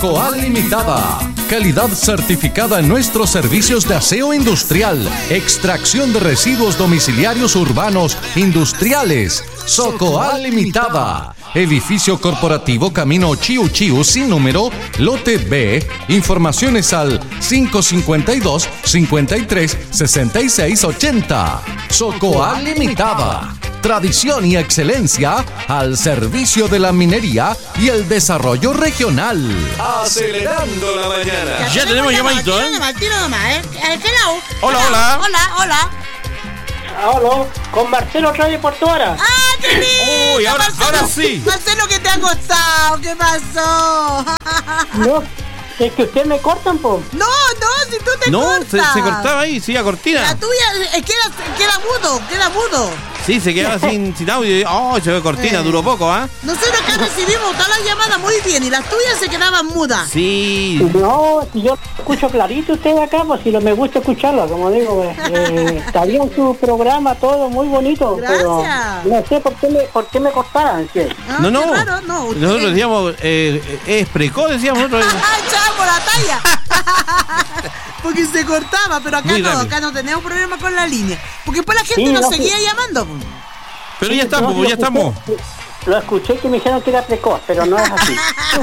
Socoal Limitada. Calidad certificada en nuestros servicios de aseo industrial, extracción de residuos domiciliarios urbanos industriales. Socoal Limitada. Edificio corporativo Camino Chiu Chiu sin número, lote B. Informaciones al 552 53 66 80. Socoal Limitada. Tradición y excelencia al servicio de la minería y el desarrollo regional. Acelerando la mañana. Ya tenemos llamadito, ¿eh? Tiro nomás, hello. Hola. Hola. Hola, con Marcelo otra vez por toda hora. ¡Ah, qué lindo! Uy, ahora Marcelo, sí. Marcelo, ¿qué te ha costado? ¿Qué pasó? No, es que ustedes me cortan, po. No, si tú te No, cortas. se cortaba ahí, sí, a cortina. La tuya queda mudo. Sí, se quedaba sin audio. Oh, se ve cortina, duró poco, ¿ah? Nosotros acá recibimos todas las llamadas muy bien y las tuyas se quedaban mudas. Sí. No, si yo escucho clarito ustedes acá, pues si no me gusta escucharlo, como digo, está bien su programa, todo muy bonito. Gracias. Pero no sé por qué me cortaran, ¿sí? Ah, No. qué raro, no. Nosotros decíamos, es precoz, decíamos nosotros. ¡Echamos la talla! Porque se cortaba, pero Muy rápido. acá no tenemos problema con la línea. Porque después la gente Sí, nos no, seguía sí. llamando. Pero ya No, estamos, lo ya estamos. Lo escuché que me dijeron que era precoz, pero no es así.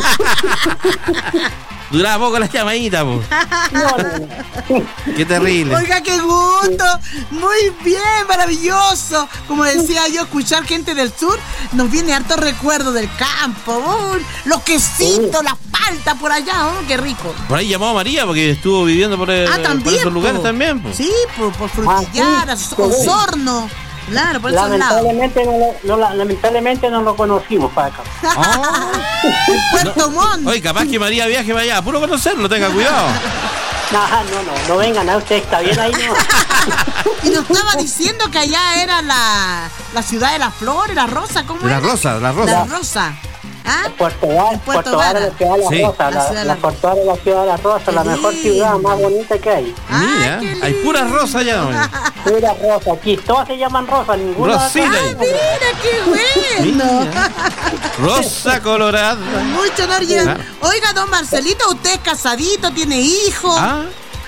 Duraba poco la llamadita, pues. No. Qué terrible. Oiga, qué gusto. Muy bien, maravilloso. Como decía yo, escuchar gente del sur nos viene harto recuerdo del campo. Los quesitos, las paltas por allá. Qué rico. Por ahí llamó a María porque estuvo viviendo por También. esos lugares po. también, pues. Sí, por Frutillar, sí. Osorno. Claro, por esos lados. Lamentablemente no lo conocimos para acá. Puerto Montt. Oye, capaz que María viaje para allá, puro conocerlo, tenga cuidado. No vengan, usted está bien ahí, ¿no? Y nos estaba diciendo que allá era la ciudad de las flores, la rosa, ¿cómo La era? Rosa. La Rosa. ¿Ah? Puerto Vara, Puerto Vara. la ciudad de la Sí. Rosa, La ciudad de la Puerto Vara es la ciudad de la Rosa, Qué la mejor lindo. ciudad, más bonita que hay. Mira, qué hay lindo. puras rosas allá. Oye. Pura Rosa, aquí todas se llaman Rosa, ninguna. Rosita. Mira, qué bueno. Mira. Rosa colorada. Mucho honor. Ah. Oiga, don Marcelito, usted es casadito, tiene hijos. Ah,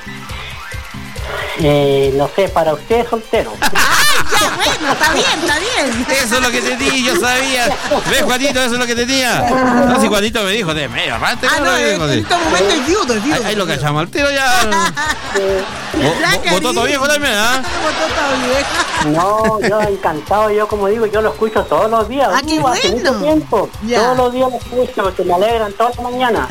No sé, para usted es soltero. Ya, bueno, está bien. eso es lo que tenía, yo sabía. ¿Ves, Juanito? Eso es lo que tenía. No, si Juanito me dijo, de medio aparte. No, en este momento es viudo. Ahí lo cachamos al tiro ya. Botó todo viejo también, ¿ah? No, yo encantado, yo como digo, yo lo escucho todos los días. Qué Hace bueno. mucho tiempo. Ya. Todos los días lo escucho porque me alegran toda la mañana.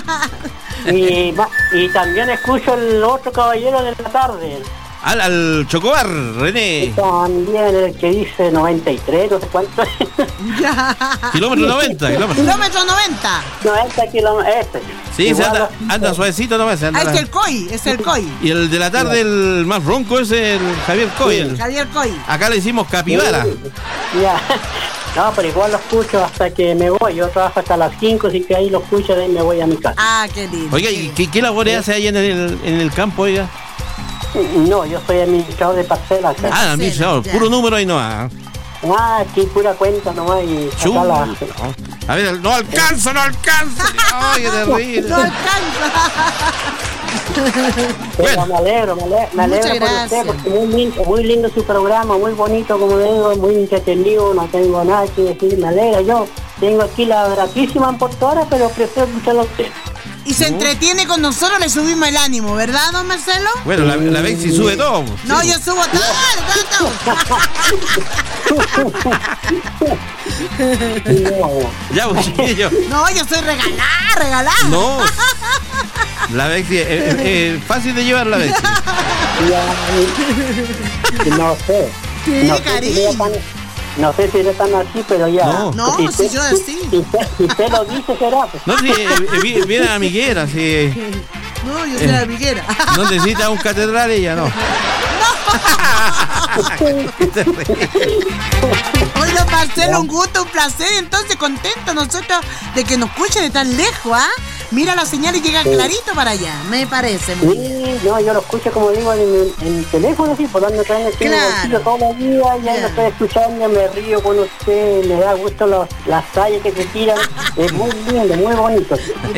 Y también escucho el otro caballero de la tarde. Al Chocobar, René. También el que dice 93, no sé cuánto es. Kilómetro 90, kilómetros. Kilómetro 90. 90 kilómetros. Sí, se Igual anda suavecito nomás. Ah, es el COI. Y el de la tarde, el más ronco, es el Javier Coy. Javier COI. Acá le decimos capibara. Ya. No, pero igual lo escucho hasta que me voy. Yo trabajo hasta las 5, así que ahí lo escucho y ahí me voy a mi casa. Qué lindo. Oiga, ¿y qué labores hace ahí en el campo, oiga? No, yo soy administrador de parcelas. Ah, administrador, ya. puro número ahí nomás. Aquí pura cuenta nomás y Chu. acá la... A ver, no alcanzo. Ay, qué terrible. No alcanza. Pero Bueno. me alegro Muchas por usted gracias. porque muy lindo su programa, muy bonito, como digo, muy entretenido, no tengo nada que decir, me alegra. Yo tengo aquí la gratísima en Puerto Hora, pero prefiero escucharlo a usted. Y se entretiene con nosotros, le subimos el ánimo, ¿verdad, don Marcelo? Bueno, la Bexi sube todo. No, Sí. yo subo todo. No, Ya, chiquillo. No, yo soy regalada. No. La Bexi es fácil de llevar la Bexi. no sé. Sí, No sé cariño. no sé si eres tan así, pero ya. No, si yo así. Si usted lo dice, será. Pues. No, si viene amiguera, si No, yo soy la amiguera. no necesita un catedral ella, no. Oiga, Marcelo, un gusto, un placer. Entonces, contento nosotros de que nos escuchen de tan lejos, ¿ah? Mira, la señal y llega clarito para allá, me parece. Muy bien. Sí, no, yo lo escucho como digo en el teléfono, sí, por donde traen el Claro. todos los días, ya lo estoy escuchando, me río con usted, me da gusto las tallas que se tiran, es muy lindo, muy bonito.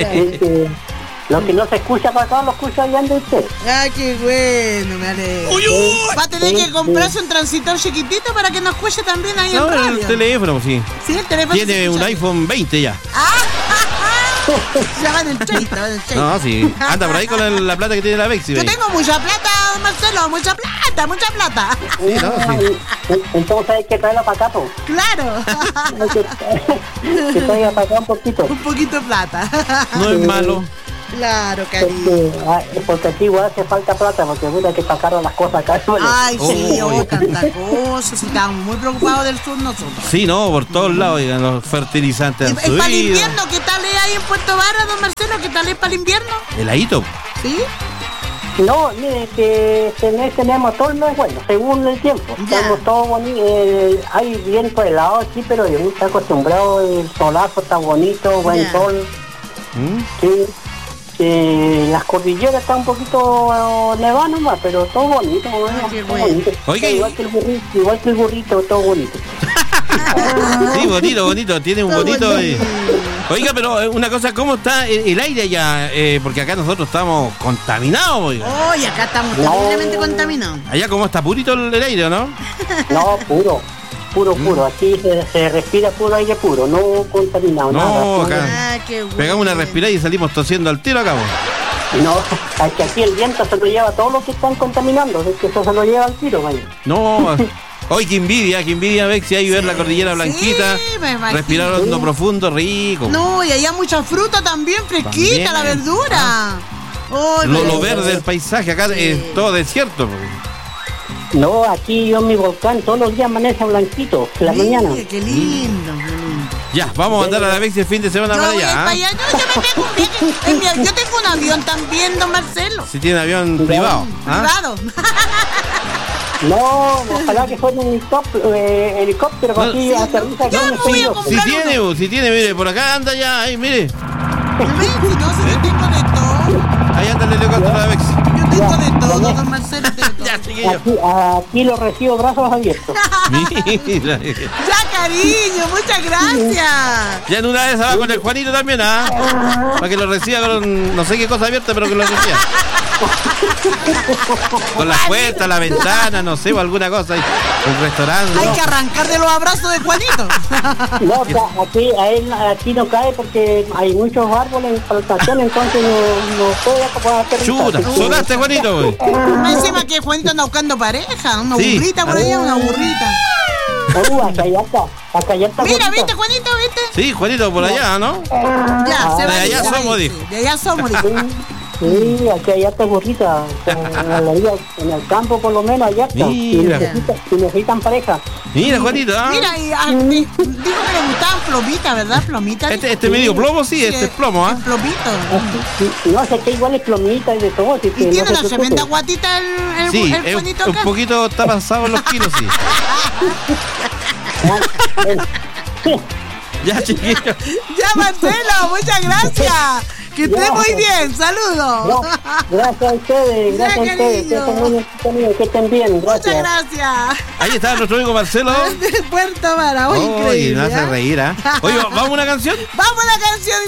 Lo que no se escucha para acá, lo escucha allá de usted. Ay, qué bueno, me alegro. Va a tener que comprarse un transitor chiquitito para que nos escuche también ahí en No, radio. el teléfono, sí. Sí, el teléfono. Tiene se un escucha. iPhone 20 ya. Ya va en el 30, va en el 30. No, sí. Anda por ahí con la plata que tiene la Bexi. Yo tengo mucha plata, Marcelo, mucha plata, mucha plata. Sí, no, sí. Entonces hay que traerlo para acá, pues. Claro. Hay que traiga para acá un poquito. Un poquito de plata. No es malo. Claro, cariño. Porque aquí igual hace falta plata, porque puta que sacaron las cosas acá. Ay, sí, Oh. tanta cosa. Sí, estábamos muy preocupados del sur nosotros. Sí, no, por todos lados, oigan, los fertilizantes han ¿Y para el subido. invierno qué tal es ahí en Puerto Vara, don Marcelo? ¿Qué tal es para el invierno? Heladito. ¿Sí? No, mire, que este mes tenemos todo el mes bueno, según el tiempo. Ya. Estamos todos bonitos. Hay viento helado aquí, pero yo no estoy acostumbrado. El solazo está bonito, buen Ya. sol. Sí. Las cordilleras están un poquito nevadas nomás, pero todo bonito. qué todo bueno. bonito. Oiga, igual que el burrito, todo bonito. Sí, bonito, tiene un Todo bonito. bonito. Oiga, pero una cosa, ¿cómo está el aire allá? Porque acá nosotros estamos contaminados, oiga. Oye, acá estamos terriblemente contaminados. Allá como está purito el aire, ¿no? No, puro. Aquí se respira puro aire puro, no contaminado. No, nada. acá. Ah, qué bueno. Pegamos una respirada y salimos tosiendo al tiro acá, vos. No, es que aquí el viento se lo lleva todo lo que están contaminando, es que eso se lo lleva al tiro, vaya. No, hoy qué envidia, Bexi, ahí ver la cordillera blanquita, sí, me imagino. respirar hondo profundo, rico. No, y allá mucha fruta también, fresquita, También. la verdura. Ay, Lo pero- verde del paisaje, acá es todo desierto. No, aquí yo en mi volcán todos los días amanece blanquito, en la Mire, mañana. qué lindo, qué lindo. Ya, vamos a andar a la Bexi el fin de semana Yo para voy a ir allá. para ¿ah? allá. No, yo me pego un viaje. Yo tengo un avión también, don Marcelo. Si tiene avión privado. ¿ah? Privado. No, ojalá que fuera un helicóptero, No. así aterriza aquí Yo en me el voy a suelo. comprar Si tiene, mire, por acá anda ya, ahí, mire. Si no, si yo tengo de todo. Ahí anda el helicóptero de la Bexi. Yo tengo de todo, don Marcelo. De todo. Ya, chiquillo. Aquí lo recibo brazos abiertos. Mira. Ya, cariño, muchas gracias. Ya en una de esas va con el Juanito también, ¿ah? Para que lo reciba con no sé qué cosa abierta, pero que lo reciba. Con la puerta, la ventana, no sé, o alguna cosa ahí. Un restaurante. Hay que arrancar de los abrazos de Juanito. No, aquí no cae porque hay muchos árboles en plantación, entonces no puede aterrizar. Chuta, sonaste, Juanito, güey. Más encima que Juanito anda buscando pareja. Una Sí. burrita por allá, una burrita. Acá ya está. Mira, bonito. ¿viste, Juanito? ¿Viste? Sí, Juanito, por allá, ¿no? Ya, se de va a ir, allá se va a somos, ir, dijo. sí, de allá somos, dijo. Sí, aquí allá está burrita, en el campo por lo menos allá está. Mira. Si necesitan pareja. Mira, Juanito, ¿ah? Mira, y dijo que le gustaban plomitas, ¿verdad? Plomitas. Este medio plomo, sí, este es plomo, ¿ah? el plomito. No sé qué igual es plomita y de todo. Así que Y no tiene se la tremenda preocupe. guatita el Sí, el es Juanito un acá. poquito está pasado en los kilos, sí. Ya, chiquillo. Ya, Marcelo, muchas gracias. Que esté muy bien, saludos. Gracias a ustedes, Ya, gracias a ustedes. Que cariño. estén muy entretenidos, que estén bien, Muchas gracias. gracias. Ahí está nuestro amigo Marcelo. De Puerto Vara, Oye, increíble. me hace ¿eh? reír, ¿ah? Oye, ¿vamos a una canción? Vamos a la canción.